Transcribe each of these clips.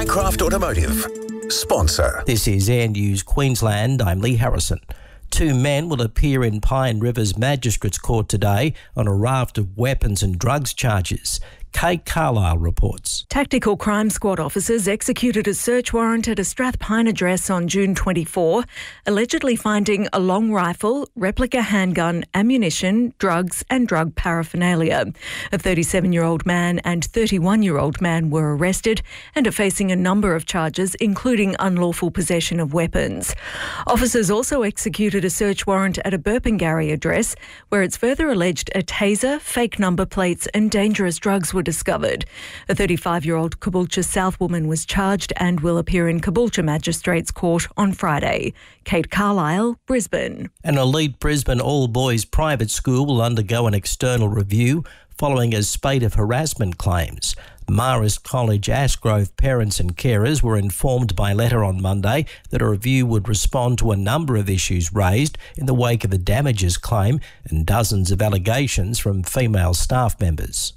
Highcraft Automotive, sponsor. This is Air News Queensland. I'm Lee Harrison. 2 men will appear in Pine River's Magistrates Court today on a raft of weapons and drugs charges. Kate Carlisle reports. Tactical Crime Squad officers executed a search warrant at a Strathpine address on June 24, allegedly finding a long rifle, replica handgun, ammunition, drugs and drug paraphernalia. A 37-year-old man and 31-year-old man were arrested and are facing a number of charges, including unlawful possession of weapons. Officers also executed a search warrant at a Burpengary address where it's further alleged a taser, fake number plates and dangerous drugs were discovered. A 35-year-old Caboolture South woman was charged and will appear in Caboolture Magistrates Court on Friday. Kate Carlisle, Brisbane. An elite Brisbane all-boys private school will undergo an external review following a spate of harassment claims. Marist College Ashgrove parents and carers were informed by letter on Monday that a review would respond to a number of issues raised in the wake of a damages claim and dozens of allegations from female staff members.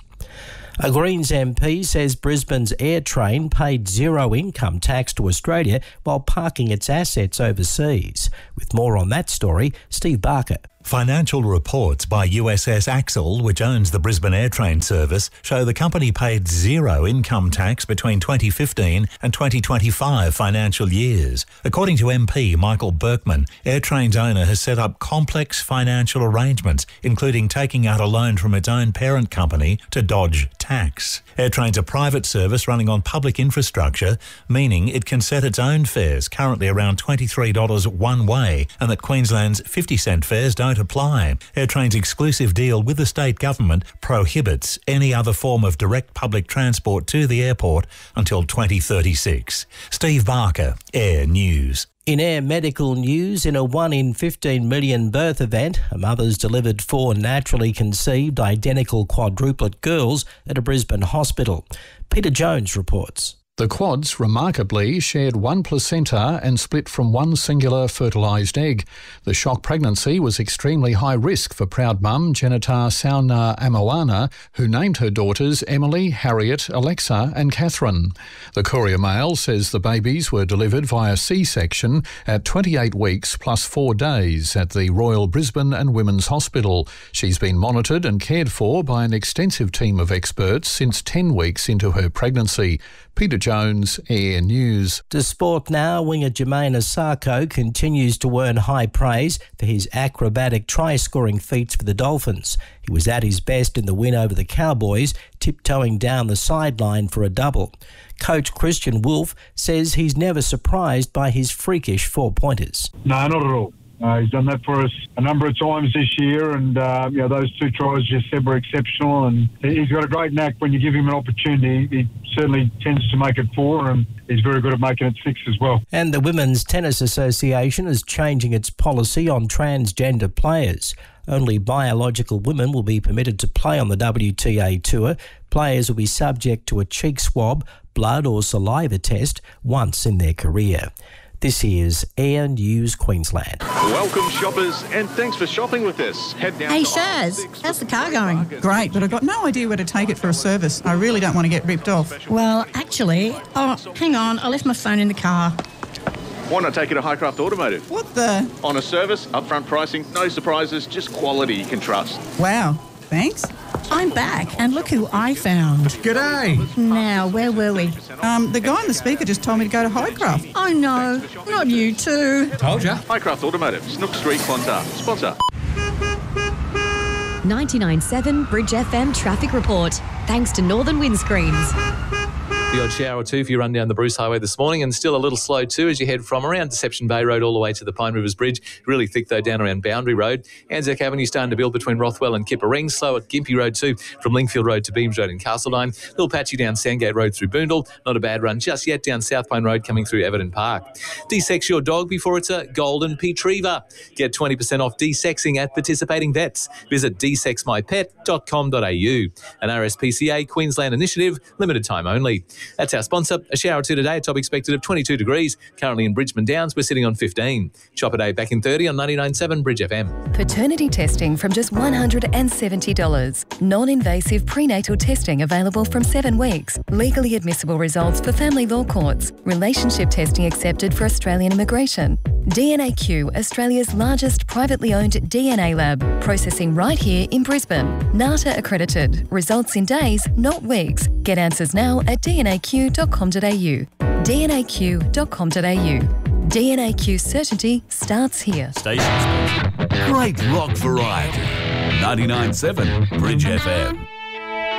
A Greens MP says Brisbane's AirTrain paid zero income tax to Australia while parking its assets overseas. With more on that story, Steve Barker. Financial reports by USS Axel, which owns the Brisbane AirTrain service, show the company paid zero income tax between 2015 and 2025 financial years. According to MP Michael Berkman, AirTrain's owner has set up complex financial arrangements, including taking out a loan from its own parent company to dodge tax. AirTrain's a private service running on public infrastructure, meaning it can set its own fares, currently around $23 one way, and that Queensland's 50-cent fares don't apply. AirTrain's exclusive deal with the state government prohibits any other form of direct public transport to the airport until 2036. Steve Barker, Air News. In Air Medical news, in a 1 in 15 million birth event, a mother's delivered 4 naturally conceived identical quadruplet girls at a Brisbane hospital. Peter Jones reports. The quads remarkably shared one placenta and split from one singular fertilised egg. The shock pregnancy was extremely high risk for proud mum Jenitar Sauna Amoana, who named her daughters Emily, Harriet, Alexa and Catherine. The Courier Mail says the babies were delivered via C-section at 28 weeks plus 4 days at the Royal Brisbane and Women's Hospital. She's been monitored and cared for by an extensive team of experts since 10 weeks into her pregnancy. Peter Jones, Air News. To sport now, winger Jermaine Asako continues to earn high praise for his acrobatic try-scoring feats for the Dolphins. He was at his best in the win over the Cowboys, tiptoeing down the sideline for a double. Coach Christian Wolf says he's never surprised by his freakish 4-pointers. No, not at all. He's done that for us a number of times this year, and those 2 tries just said were exceptional, and he's got a great knack. When you give him an opportunity, he certainly tends to make it 4, and he's very good at making it 6 as well. And the Women's Tennis Association is changing its policy on transgender players. Only biological women will be permitted to play on the WTA Tour. Players will be subject to a cheek swab, blood or saliva test once in their career. This is Air News Queensland. Welcome shoppers, and thanks for shopping with us. Head down. Hey Shaz, how's the car going? Great, but I've got no idea where to take it for a service. I really don't want to get ripped off. Well, actually, hang on, I left my phone in the car. Why not take it to Highcraft Automotive? What the? On a service, upfront pricing, no surprises, just quality you can trust. Wow, thanks. I'm back, and look who I found. G'day. Now, where were we? The guy on the speaker just told me to go to Highcraft. Oh no, not you too. Told ya. Highcraft Automotive, Snook Street, Clontarf. Sponsor. 99.7 Bridge FM traffic report. Thanks to Northern Windscreens. The odd shower or two for you run down the Bruce Highway this morning, and still a little slow too as you head from around Deception Bay Road all the way to the Pine Rivers Bridge. Really thick though down around Boundary Road. Anzac Avenue starting to build between Rothwell and Kippa Ring. Slow at Gympie Road too from Lingfield Road to Beams Road in Castledine. Little patchy down Sandgate Road through Boondall. Not a bad run just yet down South Pine Road coming through Everton Park. De-sex your dog before it's a golden retriever. Get 20% off de-sexing at participating vets. Visit desexmypet.com.au. An RSPCA Queensland initiative, limited time only. That's our sponsor. A shower or two today, a top expected of 22 degrees. Currently in Bridgeman Downs, we're sitting on 15. Chopper Day back in 30 on 99.7 Bridge FM. Paternity testing from just $170. Non-invasive prenatal testing available from 7 weeks. Legally admissible results for family law courts. Relationship testing accepted for Australian immigration. DNAQ, Australia's largest privately owned DNA lab, processing right here in Brisbane. NATA accredited. Results in days, not weeks. Get answers now at dnaq.com.au. dnaq.com.au. DNAQ certainty starts here. Station sponsor. Great rock variety. 99.7 Bridge FM.